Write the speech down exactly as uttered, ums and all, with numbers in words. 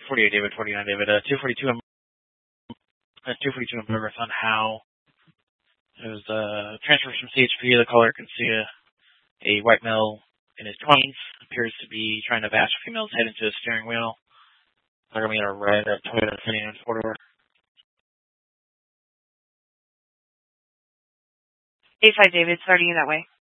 forty-eight David, forty-nine David, uh, two forty-two on, uh, two forty-two on progress on how it was, uh, transfers from C H P. The caller can see a, a white male in his twenties, appears to be trying to bash females, head into his steering wheel. They're going to be in a red uh, Toyota sedan four-door. eight five David, starting in that way.